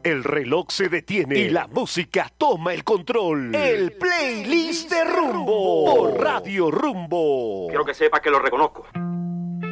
el reloj se detiene y la música toma el control. El playlist de Rumbo por Radio Rumbo. Quiero que sepa que lo reconozco.